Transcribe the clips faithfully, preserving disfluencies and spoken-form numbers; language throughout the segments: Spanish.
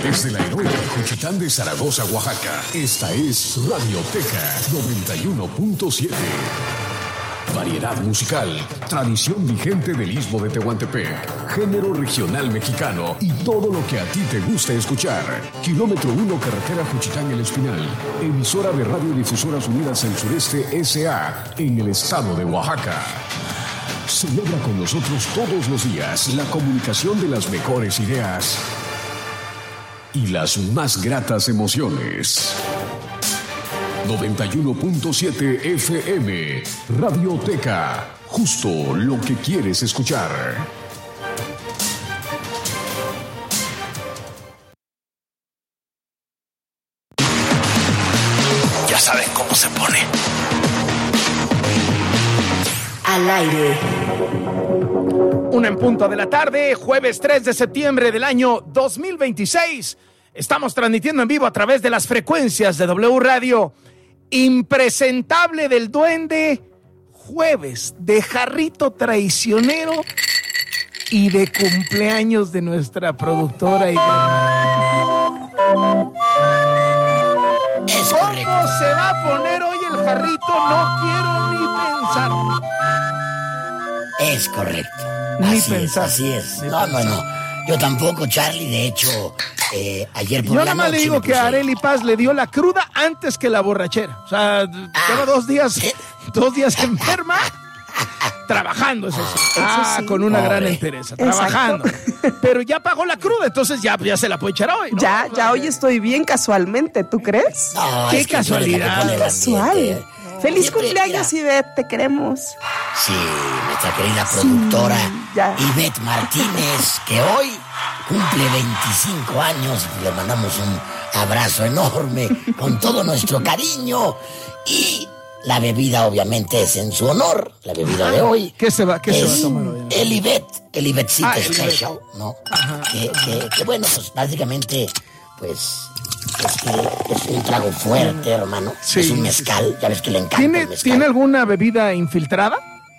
Desde la heroica Juchitán de Zaragoza, Oaxaca, esta es Radioteca noventa y uno punto siete. Variedad musical, tradición vigente del Istmo de Tehuantepec, género regional mexicano y todo lo que a ti te gusta escuchar. Kilómetro uno, carretera Juchitán El Espinal, emisora de Radiodifusoras Unidas del Sureste S A en el estado de Oaxaca. Celebra con nosotros todos los días la comunicación de las mejores ideas y las más gratas emociones. noventa y uno punto siete F M, Radioteca, justo lo que quieres escuchar. Ya saben cómo se pone. Al aire. Una en punto de la tarde, jueves tres de septiembre del año dos mil veintiséis. Estamos transmitiendo en vivo a través de las frecuencias de W Radio. Impresentable del Duende, jueves de Jarrito Traicionero y de cumpleaños de nuestra productora. Y de... Es ¿Cómo correcto. se va a poner hoy el Jarrito? No quiero ni pensar. Es correcto. Ni así pensar. es, así es. Ni No, pensar. no, no. Yo tampoco, Charlie. De hecho, eh, ayer por Yo la nada más noche le digo me que puse- a Arely Paz le dio la cruda antes que la borrachera. O sea, lleva dos días, ¿sí? dos días enferma, trabajando, eso sí. Ah, sí. con una Pobre. gran entereza, Exacto. trabajando. Pero ya pagó la cruda, entonces ya, ya se la puede echar hoy, ¿no? Ya, ya hoy estoy bien casualmente, ¿tú crees? No, Qué es que tú eres la que casualidad. pone el Casual. ambiente. Feliz Siempre, cumpleaños, mira. Ivette, te queremos. Sí, nuestra querida productora ya. Ivette Martínez, que hoy cumple veinticinco años. Le mandamos un abrazo enorme con todo nuestro cariño. Y la bebida, obviamente, es en su honor. La bebida de hoy ¿Qué se va, qué se va a es tomar hoy? el Ivette, el Ivetcito Ah, el Ivette. Special, ¿no? Que, que, que, bueno, pues básicamente, pues... Es que es un trago fuerte, hermano. Sí, es un sí, mezcal. Ya ves que le encanta ¿Tiene, el mezcal. ¿Tiene alguna bebida infiltrada?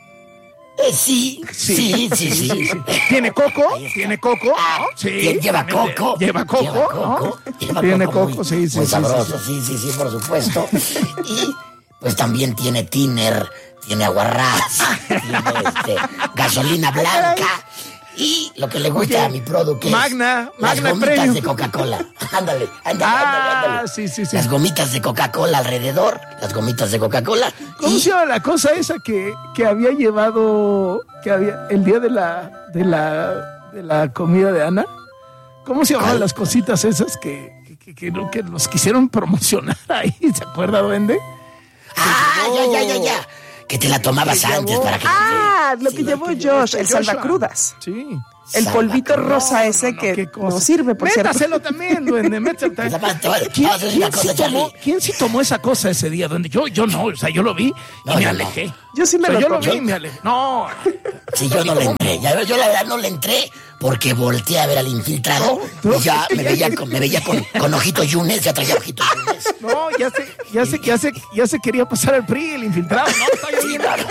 Eh, sí, sí, sí, sí. ¿Tiene coco? Ahí está. ¿Tiene coco? Ah, ¿no? Sí. tie- lleva también coco. Lleva coco, Lleva coco. ¿no? Lleva Tiene coco coco, muy- sí, sí, muy sí, sabroso, sí, sí, sí, sí, por supuesto. Y pues también tiene tiner, tiene aguarrás, tiene este, gasolina blanca. Y lo que le gusta Oye, a mi produ, que Magna, es las Magna gomitas Premium. de Coca-Cola. Ándale, ándale, Ah, ándale, ándale. sí, sí, sí. Las gomitas de Coca-Cola alrededor, las gomitas de Coca-Cola. ¿Cómo y- se llama la cosa esa que, que había llevado que había el día de la de la de la comida de Ana? ¿Cómo se llamaban ¿Cuál? las cositas esas que, que, que, que, no- que los quisieron promocionar ahí? ¿Se acuerda, Duende? Ah, ya, ya, ya, ya. Que te la tomabas Que antes llevó- para que... Ah, lo que Sí, llevó que llevó Josh, el Joshua. salvacrudas. Sí. El polvito Salvacrudas. rosa ese No, que qué cosa. no sirve, por cierto. Métaselo también, Duende, métaselo Pues, también. además, te voy a- te ¿Quién, voy a decir una quién sí cosa, tomó, Charlie. ¿Quién sí tomó esa cosa ese día, Duende? Yo, yo no, o sea, yo lo vi y No, me yo no. alejé. Yo sí me O sea, lo yo lo comí. vi y me alejé. No, Sí, yo no le entré. Ya, ves, yo la verdad no le entré porque volteé a ver al infiltrado No, y ya me veía con, me veía con, con ojitos yunes, ya traía ojitos yunes. no, ya se, ya se, ya se, ya se quería pasar el P R I, el infiltrado, ¿no? Está yo Sí, bien. claro.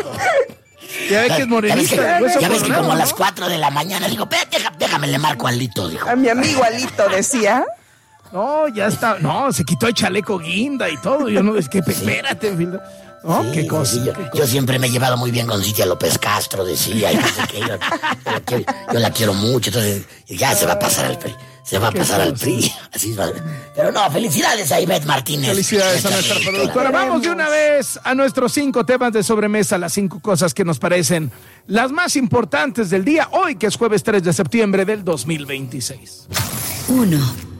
Ya ves que es Ya ves que, morenista. de hueso ya ves que colorado, como a ¿no? las cuatro de la mañana digo, "Ve, deja- déjame le marco al Lito", dijo. A mi amigo Alito decía. No, ya está. No, se quitó el chaleco guinda y todo. Yo no, es que espérate, infiltrado. ¿No? Sí, qué sí, cosa. sí, yo, qué yo cosa. siempre me he llevado muy bien con Cintia López Castro, decía, y no sé qué, yo, yo la quiero, yo la quiero mucho, entonces ya se va a pasar al P R I, se va a Qué pasar al cosa. P R I, así va. Pero no, felicidades a Ivette Martínez. Felicidades a nuestra productora. Vamos de una vez a nuestros cinco temas de sobremesa, las cinco cosas que nos parecen las más importantes del día, hoy que es jueves tres de septiembre del dos mil veintiséis. Uno.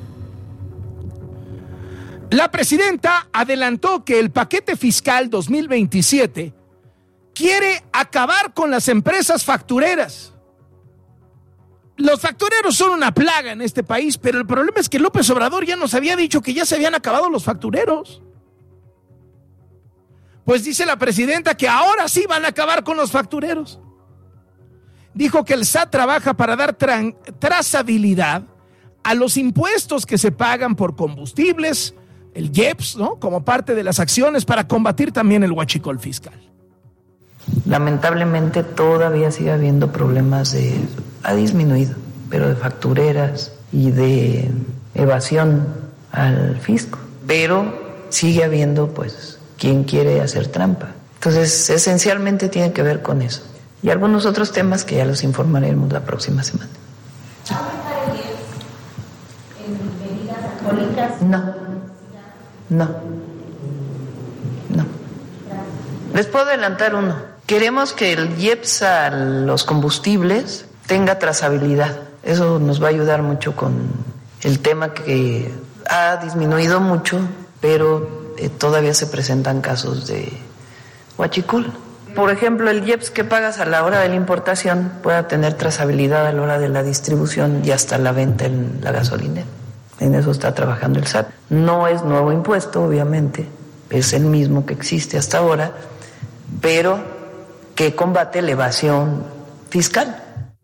La presidenta adelantó que el paquete fiscal dos mil veintisiete quiere acabar con las empresas factureras. Los factureros son una plaga en este país, pero el problema es que López Obrador ya nos había dicho que ya se habían acabado los factureros. Pues dice la presidenta que ahora sí van a acabar con los factureros. Dijo que el S A T trabaja para dar tran- trazabilidad a los impuestos que se pagan por combustibles, el I E P S, ¿no? Como parte de las acciones para combatir también el huachicol fiscal. Lamentablemente todavía sigue habiendo problemas de, ha disminuido, pero de factureras y de evasión al fisco, pero sigue habiendo pues quien quiere hacer trampa. Entonces, esencialmente tiene que ver con eso. Y algunos otros temas que ya los informaremos la próxima semana. No, no, no. Les puedo adelantar uno. Queremos que el I E P S a los combustibles tenga trazabilidad. Eso nos va a ayudar mucho con el tema que ha disminuido mucho, pero eh, todavía se presentan casos de huachicol. Por ejemplo, el I E P S que pagas a la hora de la importación pueda tener trazabilidad a la hora de la distribución y hasta la venta en la gasolinera. En eso está trabajando el S A T. No es nuevo impuesto, obviamente, es el mismo que existe hasta ahora, pero que combate la evasión fiscal.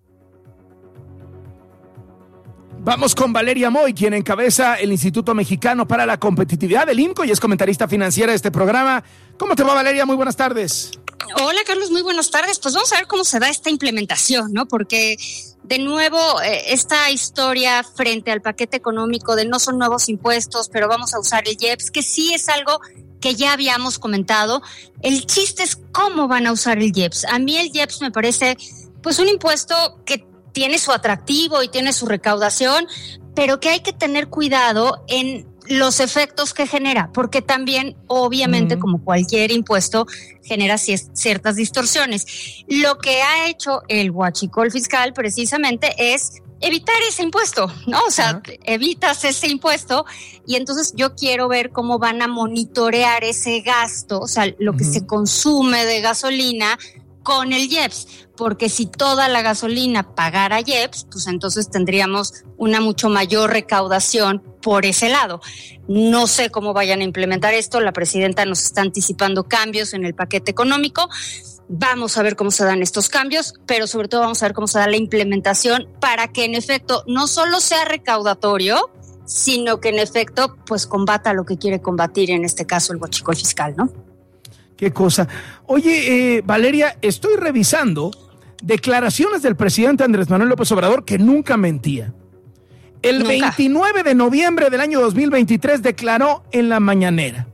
Vamos con Valeria Moy, quien encabeza el Instituto Mexicano para la Competitividad del I M C O y es comentarista financiera de este programa. ¿Cómo te va, Valeria? Muy buenas tardes. Hola, Carlos, muy buenas tardes. Pues vamos a ver cómo se da esta implementación, ¿no? Porque, de nuevo, eh, esta historia frente al paquete económico de no son nuevos impuestos, pero vamos a usar el I E P S, que sí es algo que ya habíamos comentado. El chiste es cómo van a usar el I E P S. A mí el I E P S me parece, pues, un impuesto que tiene su atractivo y tiene su recaudación, pero que hay que tener cuidado en los efectos que genera, porque también, obviamente, mm. como cualquier impuesto, genera ciertas distorsiones. Lo que ha hecho el huachicol fiscal precisamente es evitar ese impuesto, ¿no? O sea, uh-huh. evitas ese impuesto y entonces yo quiero ver cómo van a monitorear ese gasto, o sea, lo uh-huh. que se consume de gasolina con el I E P S, porque si toda la gasolina pagara I E P S, pues entonces tendríamos una mucho mayor recaudación por ese lado. No sé cómo vayan a implementar esto, la presidenta nos está anticipando cambios en el paquete económico, vamos a ver cómo se dan estos cambios, pero sobre todo vamos a ver cómo se da la implementación para que en efecto no solo sea recaudatorio, sino que en efecto pues combata lo que quiere combatir, en este caso el huachicol fiscal, ¿no? Qué cosa. Oye, eh, Valeria, estoy revisando declaraciones del presidente Andrés Manuel López Obrador que nunca mentía. El nunca. veintinueve de noviembre del año dos mil veintitrés declaró en la mañanera: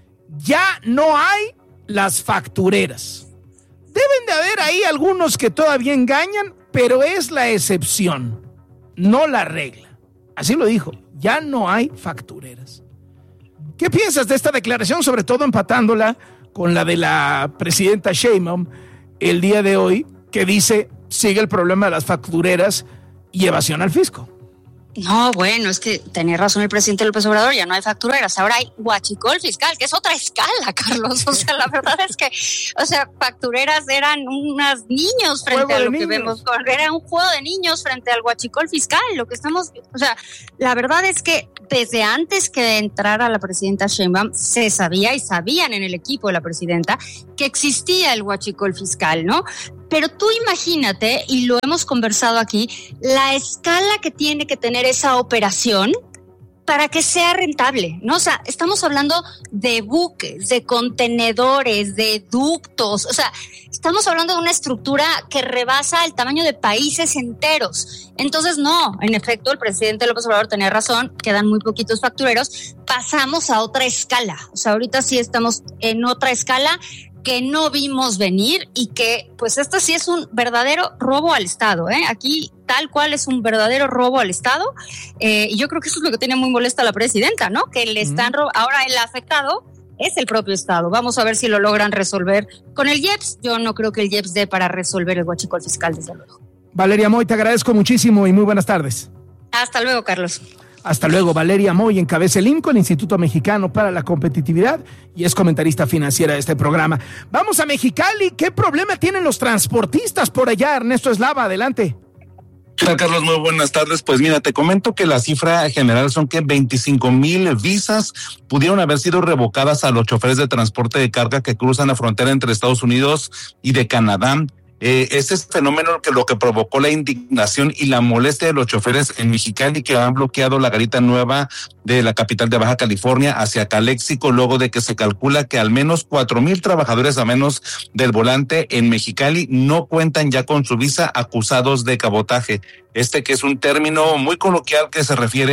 ya no hay las factureras. Deben de haber ahí algunos que todavía engañan, pero es la excepción, no la regla. Así lo dijo, ya no hay factureras. ¿Qué piensas de esta declaración, sobre todo empatándola con la de la presidenta Sheinbaum el día de hoy, que dice sigue el problema de las factureras y evasión al fisco? No, bueno, es que tenía razón el presidente López Obrador, ya no hay factureras, ahora hay huachicol fiscal, que es otra escala, Carlos. O sea, la verdad es que, o sea, factureras eran unos niños frente juego a lo que niños. vemos, era un juego de niños frente al huachicol fiscal, lo que estamos, o sea, la verdad es que desde antes que entrara la presidenta Sheinbaum, se sabía y sabían en el equipo de la presidenta que existía el huachicol fiscal, ¿no? Pero tú imagínate, y lo hemos conversado aquí, la escala que tiene que tener esa operación para que sea rentable, ¿no? O sea, estamos hablando de buques, de contenedores, de ductos, o sea, estamos hablando de una estructura que rebasa el tamaño de países enteros. Entonces, no, en efecto, el presidente López Obrador tenía razón, quedan muy poquitos factureros, pasamos a otra escala. O sea, ahorita sí estamos en otra escala que no vimos venir y que, pues, esto sí es un verdadero robo al Estado, ¿eh? Aquí, tal cual, es un verdadero robo al Estado. Eh, y yo creo que eso es lo que tiene muy molesta a la presidenta, ¿no? Que le están ro- ahora el afectado es el propio Estado. Vamos a ver si lo logran resolver con el I E P S. Yo no creo que el I E P S dé para resolver el huachicol fiscal, desde luego. Valeria Moy, te agradezco muchísimo y muy buenas tardes. Hasta luego, Carlos. Hasta luego. Valeria Moy encabeza el I M C O, el Instituto Mexicano para la Competitividad, y es comentarista financiera de este programa. Vamos a Mexicali. ¿Qué problema tienen los transportistas por allá? Ernesto Eslava, adelante. Hola, Carlos, muy buenas tardes. Pues mira, te comento que la cifra general son que veinticinco mil visas pudieron haber sido revocadas a los choferes de transporte de carga que cruzan la frontera entre Estados Unidos y de Canadá. Eh, ese es fenómeno que lo que provocó la indignación y la molestia de los choferes en Mexicali, que han bloqueado la garita nueva de la capital de Baja California hacia Caléxico, luego de que se calcula que al menos cuatro mil trabajadores a menos del volante en Mexicali no cuentan ya con su visa, acusados de cabotaje. Este que es un término muy coloquial que se refiere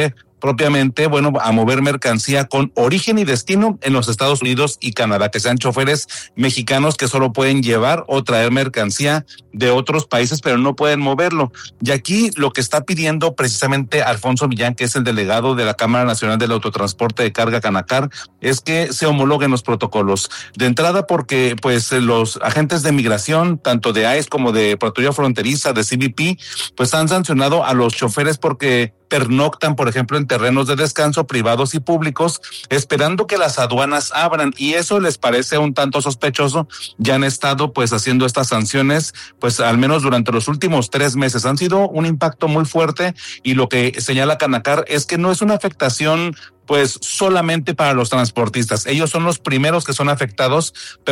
propiamente, bueno, a mover mercancía con origen y destino en los Estados Unidos y Canadá, que sean choferes mexicanos que solo pueden llevar o traer mercancía de otros países, pero no pueden moverlo. Y aquí lo que está pidiendo precisamente Alfonso Millán, que es el delegado de la Cámara Nacional del Autotransporte de Carga Canacar, es que se homologuen los protocolos. De entrada porque pues los agentes de migración, tanto de I C E como de Patrulla Fronteriza, de C B P, pues han sancionado a los choferes porque pernoctan, por ejemplo, en terrenos de descanso privados y públicos, esperando que las aduanas abran, y eso les parece un tanto sospechoso. Ya han estado pues haciendo estas sanciones, pues al menos durante los últimos tres meses. Han sido un impacto muy fuerte, y lo que señala Canacar es que no es una afectación pues solamente para los transportistas. Ellos son los primeros que son afectados, pero